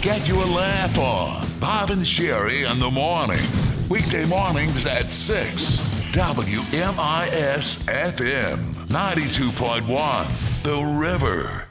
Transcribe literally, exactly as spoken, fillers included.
Get your laugh on. Bob and Sherry in the morning. Weekday mornings at six. W M I S F M ninety-two point one. The River.